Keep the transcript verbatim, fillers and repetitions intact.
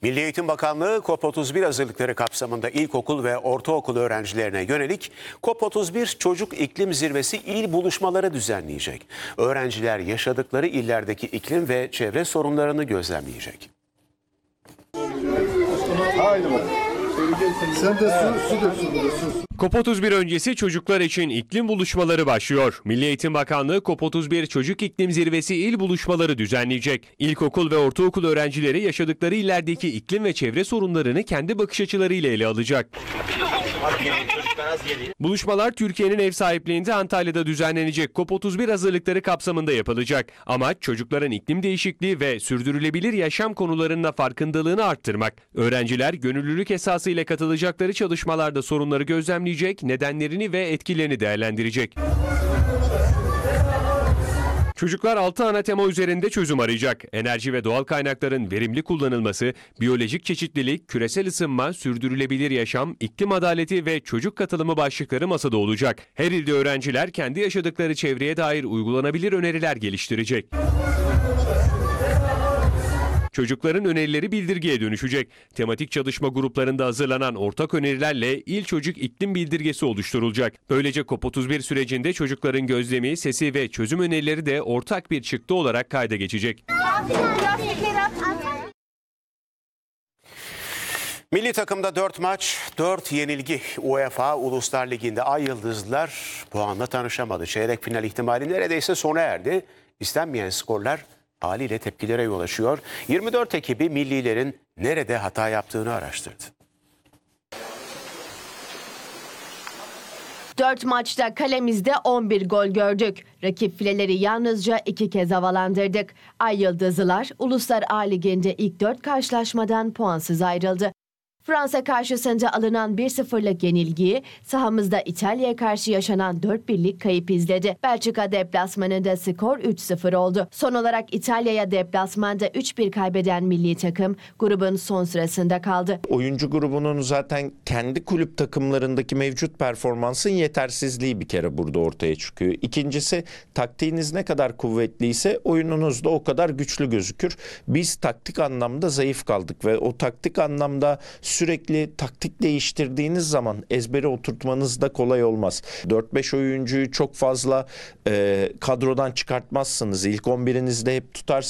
Milli Eğitim Bakanlığı COP otuz bir hazırlıkları kapsamında ilkokul ve ortaokul öğrencilerine yönelik COP otuz bir Çocuk İklim Zirvesi il buluşmaları düzenleyecek. Öğrenciler yaşadıkları illerdeki iklim ve çevre sorunlarını gözlemleyecek. Haydi bak. Sen de su, su dök, su dök, su. COP otuz bir öncesi çocuklar için iklim buluşmaları başlıyor. Milli Eğitim Bakanlığı COP otuz bir Çocuk İklim Zirvesi il buluşmaları düzenleyecek. İlkokul ve ortaokul öğrencileri yaşadıkları illerdeki iklim ve çevre sorunlarını kendi bakış açılarıyla ele alacak. Buluşmalar Türkiye'nin ev sahipliğinde Antalya'da düzenlenecek COP otuz bir hazırlıkları kapsamında yapılacak. Amaç çocukların iklim değişikliği ve sürdürülebilir yaşam konularında farkındalığını arttırmak. Öğrenciler gönüllülük esası ile katılacakları çalışmalarda sorunları gözlemleyecek, nedenlerini ve etkilerini değerlendirecek. Çocuklar altı ana tema üzerinde çözüm arayacak. Enerji ve doğal kaynakların verimli kullanılması, biyolojik çeşitlilik, küresel ısınma, sürdürülebilir yaşam, iklim adaleti ve çocuk katılımı başlıkları masada olacak. Her ilde öğrenciler kendi yaşadıkları çevreye dair uygulanabilir öneriler geliştirecek. Çocukların önerileri bildirgeye dönüşecek. Tematik çalışma gruplarında hazırlanan ortak önerilerle İl Çocuk İklim Bildirgesi oluşturulacak. Böylece COP otuz bir sürecinde çocukların gözlemi, sesi ve çözüm önerileri de ortak bir çıktı olarak kayda geçecek. Milli takımda dört maç, dört yenilgi. UEFA Uluslar Ligi'nde Ay Yıldızlılar puanla tanışamadı. Çeyrek final ihtimali neredeyse sona erdi. İstenmeyen skorlar haliyle tepkilere yol açıyor. yirmi dört ekibi millilerin nerede hata yaptığını araştırdı. Dört maçta kalemizde on bir gol gördük. Rakip fileleri yalnızca iki kez havalandırdık. Ay Yıldızlılar Uluslar A Ligi'nde ilk dört karşılaşmadan puansız ayrıldı. Fransa karşısında alınan bir sıfırlık yenilgiyi sahamızda İtalya'ya karşı yaşanan dört birlik kayıp izledi. Belçika deplasmanında skor üç sıfır oldu. Son olarak İtalya'ya deplasmanda üç bir kaybeden milli takım grubun son sırasında kaldı. Oyuncu grubunun zaten kendi kulüp takımlarındaki mevcut performansın yetersizliği bir kere burada ortaya çıkıyor. İkincisi, taktiğiniz ne kadar kuvvetliyse oyununuz da o kadar güçlü gözükür. Biz taktik anlamda zayıf kaldık ve o taktik anlamda sürekli taktik değiştirdiğiniz zaman ezbere oturtmanız da kolay olmaz. dört beş oyuncuyu çok fazla e, kadrodan çıkartmazsınız. İlk on birinizde hep tutarsınız.